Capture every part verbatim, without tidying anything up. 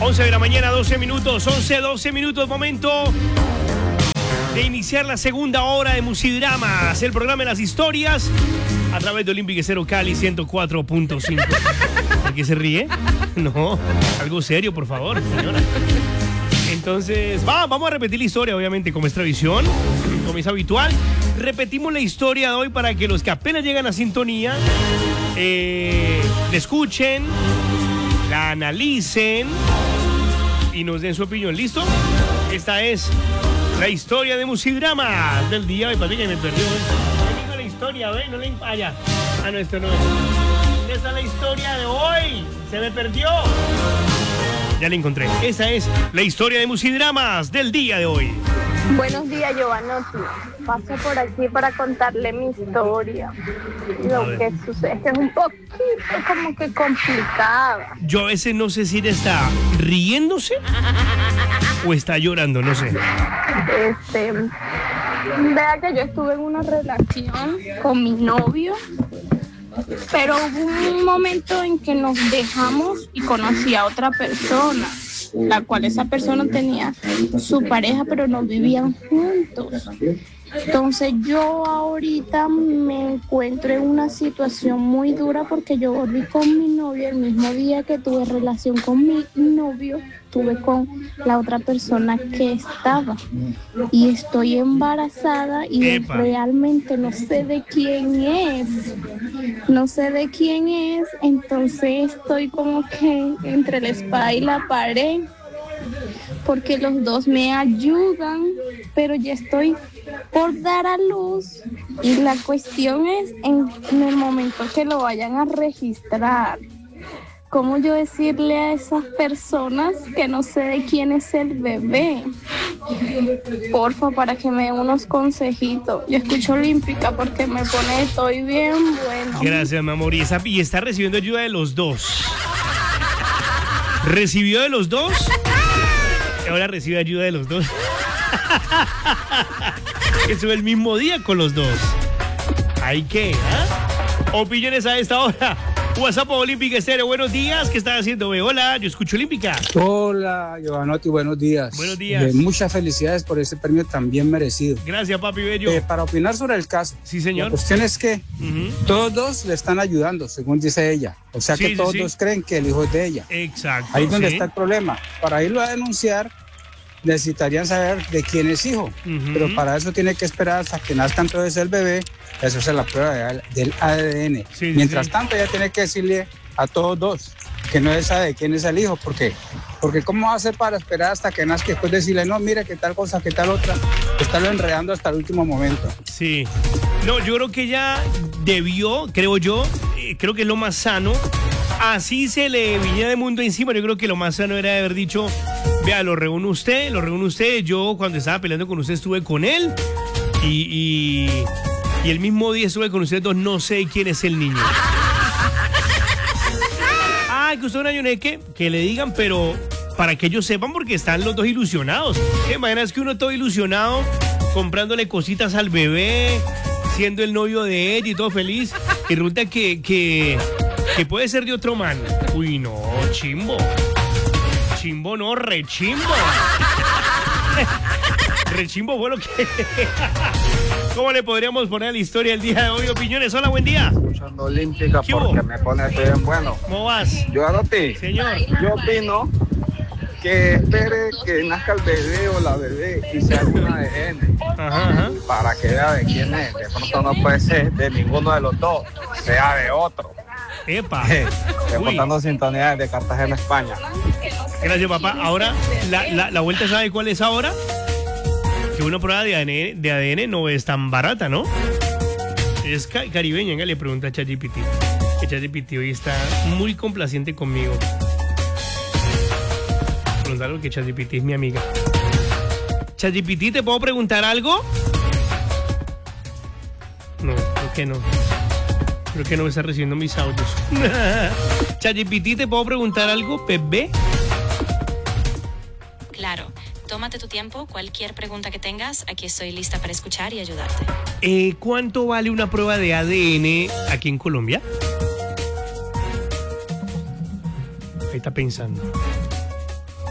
once de la mañana, doce minutos, once, doce minutos, momento de iniciar la segunda hora de Musidramas, el programa de las historias, a través de Olympic Estéreo Cali ciento cuatro punto cinco. ¿Por qué se ríe? No, algo serio, por favor, señora. Entonces, va, vamos a repetir la historia, obviamente, como es tradición, como es habitual. Repetimos la historia de hoy para que los que apenas llegan a sintonía eh, la escuchen, la analicen y nos den su opinión. ¿Listo? Esta es la historia de Musidramas del día. Me parece que me perdió. ¿eh? No la historia, ¿ves? No le... Ah, ya. Ah, no, esto no es. Esta es la historia de hoy. Se me perdió. Ya la encontré. Esa es la historia de Musidramas del día de hoy. Buenos días, Giovanotti. Paso por aquí para contarle mi historia. Lo que sucede es que es un poquito como que complicada. Yo a veces no sé si él está riéndose o está llorando, no sé. Este, vea que yo estuve en una relación con mi novio, pero hubo un momento en que nos dejamos y conocí a otra persona, la cual esa persona tenía su pareja, pero no vivían juntos. Entonces yo ahorita me encuentro en una situación muy dura porque yo volví con mi novio el mismo día que tuve relación con mi novio, tuve con la otra persona que estaba y estoy embarazada y Epa. realmente no sé de quién es, no sé de quién es, entonces estoy como que entre la espada y la pared porque los dos me ayudan, pero ya estoy por dar a luz y la cuestión es en, en el momento que lo vayan a registrar, ¿cómo yo decirle a esas personas que no sé de quién es el bebé? Porfa, para que me den unos consejitos. Yo escucho Olímpica porque me pone estoy bien bueno. Gracias, mi amor. Y, esa, y está recibiendo ayuda de los dos. ¿Recibió de los dos? Ahora recibe ayuda de los dos. Que sube el mismo día con los dos. ¿Hay qué? ¿Eh? Opiniones a esta hora. WhatsApp Olímpica Estéreo. Buenos días. ¿Qué estás haciendo, ve? Hola, yo escucho Olímpica. Hola, Giovanotti, buenos días. Buenos días. Eh, muchas felicidades por este premio tan bien merecido. Gracias, papi bello. Eh, para opinar sobre el caso. Sí, señor. La cuestión es que Uh-huh. todos dos le están ayudando, según dice ella. O sea Sí, que sí, todos sí. dos creen que el hijo es de ella. Exacto. Ahí es donde sí. está el problema. Para irlo a denunciar, necesitarían saber de quién es hijo. Uh-huh. Pero para eso tiene que esperar hasta que nazca entonces el bebé. Eso es la prueba de- del A D N. Sí, sí, Mientras sí. tanto, ella tiene que decirle a todos dos que no sabe de quién es el hijo. ¿Por qué? Porque ¿cómo va a hacer para esperar hasta que nazca y después decirle, no, mire, qué tal cosa, qué tal otra? Estarlo enredando hasta el último momento. Sí. No, yo creo que ella debió, creo yo, eh, creo que es lo más sano. Así se le venía de mundo encima. Yo creo que lo más sano era haber dicho, vea, lo reúne usted, lo reúne usted. Yo cuando estaba peleando con usted estuve con él y, y, y el mismo día estuve con ustedes dos, no sé quién es el niño. Ah, que usted es un añoneque, que le digan, pero para que ellos sepan porque están los dos ilusionados. ¿Qué imaginas que uno todo ilusionado, comprándole cositas al bebé, siendo el novio de ella y todo feliz, y resulta que, que, que puede ser de otro man? Uy, no, chimbo. Chimbo no, rechimbo. Rechimbo fue lo que... ¿Cómo le podríamos poner a la historia el día de hoy? Opiniones, hola, buen día. Escuchando Olímpica ¿Qué hubo? porque me pone bien bueno. ¿Cómo vas? Yo a ti, Señor. yo opino que espere que nazca el bebé o la bebé y se haga una A D N Ajá, ajá. para que vea de quién es. De pronto no puede ser de ninguno de los dos, sea de otro. Epa. Reportando sintonía desde Cartagena, España. Gracias, papá. Ahora, la, la, la vuelta, ¿sabe cuál es ahora? Que una prueba de A D N, de A D N no es tan barata, ¿no? Es ca- caribeña, venga, le pregunta a ChatGPT. Que ChatGPT hoy está muy complaciente conmigo. Preguntarle que ChatGPT es mi amiga. ChatGPT, ¿te puedo preguntar algo? No, creo que no. Creo que no me está recibiendo mis audios. ChatGPT, ¿te puedo preguntar algo, bebé? Claro, tómate tu tiempo, cualquier pregunta que tengas, aquí estoy lista para escuchar y ayudarte. Eh, ¿Cuánto vale una prueba de A D N aquí en Colombia? Ahí está pensando.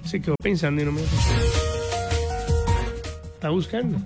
Se quedó pensando y no me... Está buscando.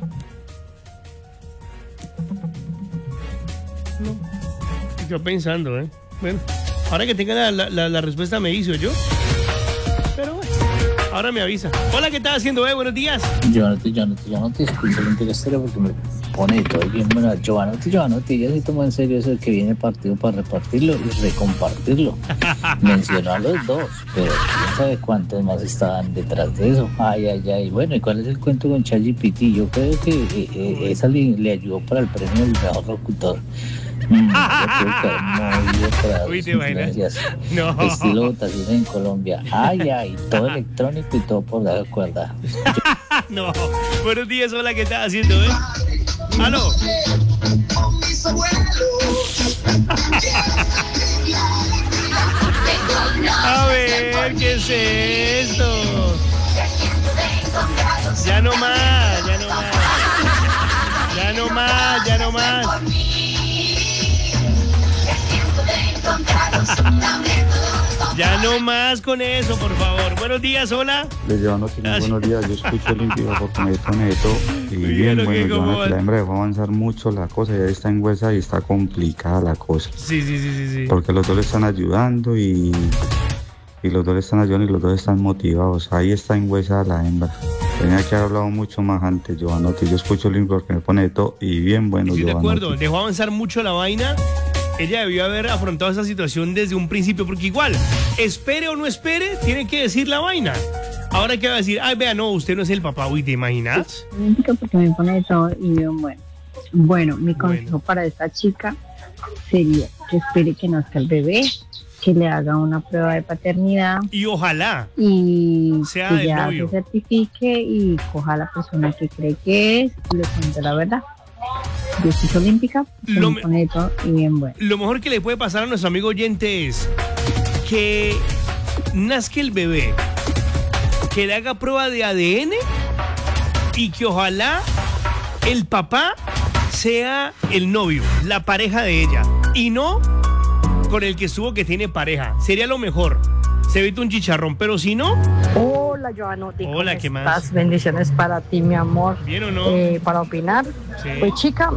No. Se quedó pensando, ¿eh? Bueno, ahora que tenga la, la, la respuesta me hizo yo. Pero bueno, ahora me avisa. Hola, ¿qué estás haciendo, eh? Buenos días. Giovanotti, Giovanotti, Giovanotti, escucho el Integastero porque me pone todo bien. Bueno, Giovanotti, Giovanotti, ya se toma en serio eso de que viene el partido para repartirlo y recompartirlo. Mencionó a los dos, pero quién sabe cuántos más estaban detrás de eso. Ay, ay, ay. Bueno, ¿y cuál es el cuento con ChatGPT? Yo creo que eh, eh, esa le, le ayudó para el premio del mejor locutor. Mm, yo creo que hay movido para Uy, dos ¿te imaginas? influencias. No. Estilo votaciones en Colombia. Ay, ay, todo electrónico y todo por la cuerda. No. Buenos días, hola, ¿qué estás haciendo, eh? ¿Aló? A ver, ¿qué es esto? Ya no más, ya no más. Ya no más, ya no más. Ya no más con eso, por favor. Buenos días, hola. Le llevan los Ah, sí. buenos días, yo escucho limpio porque me neto y Muy bien, bien, ok, bueno, ¿cómo Joana, vas? que la hembra dejó avanzar mucho la cosa, ya está en huesa y está complicada la cosa, Sí, sí, sí, sí, sí. porque los dos le están ayudando y, y los dos le están ayudando y los dos están motivados, ahí está en huesa la hembra. Tenía que haber hablado mucho más antes, Giovanotti, yo escucho limpio porque me pone de todo y bien bueno, Estoy de acuerdo, Giovanotti. dejó avanzar mucho la vaina. Ella debió haber afrontado esa situación desde un principio, porque igual, espere o no espere, tiene que decir la vaina. Ahora que va a decir, ay, vea, no, usted no es el papá, uy, ¿te imaginas? Porque me pone de todo y bien bueno. Bueno, mi consejo Bueno. para esta chica sería que espere que nazca el bebé, que le haga una prueba de paternidad Y ojalá. y Sea que del ya novio. se certifique y coja a la persona que cree que es y le cuente la verdad. Yo soy olímpica, Lo me me- pone de todo y bien bueno. Lo mejor que le puede pasar a nuestro amigo oyente es que nazca el bebé, que le haga prueba de A D N y que ojalá el papá sea el novio, la pareja de ella, y no con el que estuvo que tiene pareja. Sería lo mejor. Se evita un chicharrón, pero si no, Hola, Giovanotti. ¿cómo Hola, ¿qué más? estás? Bendiciones para ti, mi amor. ¿bien o no? Eh, para opinar, Sí. pues chica,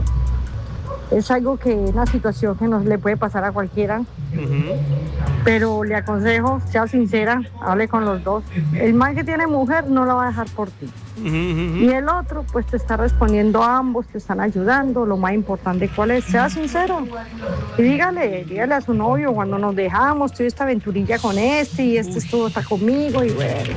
es algo que, una situación que nos le puede pasar a cualquiera, Ujú. pero le aconsejo, sea sincera, hable con los dos. El man que tiene mujer no la va a dejar por ti. Ujú, ujú. Y el otro, pues te está respondiendo a ambos, te están ayudando. Lo más importante, ¿cuál es? Sea sincero. Y dígale, dígale a su novio, cuando nos dejamos, tuve esta aventurilla con este y este estuvo, está conmigo y bueno.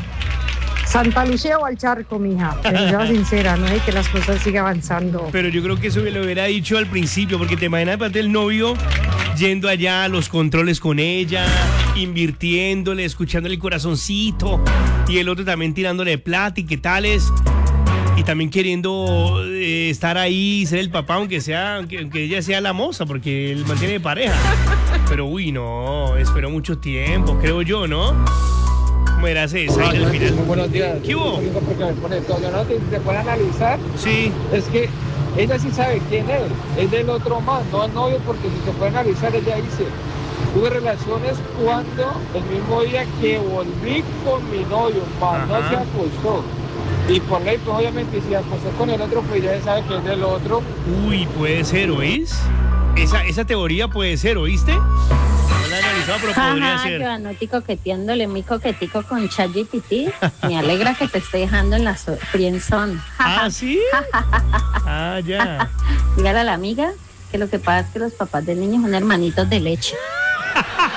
Santa Lucía o al charco, mija. Pero sea sincera, no es que las cosas sigan avanzando. Pero yo creo que eso me lo hubiera dicho al principio, porque te imaginas para el novio yendo allá a los controles con ella, invirtiéndole, escuchándole el corazoncito, y el otro también tirándole plata y qué tales, y también queriendo eh, estar ahí, ser el papá, aunque sea, aunque, aunque ella sea la moza, porque él mantiene de pareja. Pero uy, no, esperó mucho tiempo, creo yo, ¿no? ¿Cómo era esa? Ahí al final. Muy buenos días. ¿Qué hubo? Porque me pone todo. Yo no te, te puede analizar. Sí. Es que ella sí sabe quién es. Es del otro man, no el novio, porque si se puede analizar, ella dice: tuve relaciones cuando el mismo día que volví con mi novio, más no Ajá. se acostó. Y por ley, pues obviamente, si se acostó con el otro, pues ya sabe que es del otro. Uy, puede ser, ¿oís? Esa, esa teoría puede ser, ¿oíste? No la he analizado, pero podría Ajá, ser. Giovanotti coqueteándole muy coquetico con ChatGPT. Me alegra que te esté dejando en la so- friendzone. ¿Ah, sí? Ah, ya. Dígale a la amiga que lo que pasa es que los papás del niño son hermanitos de leche.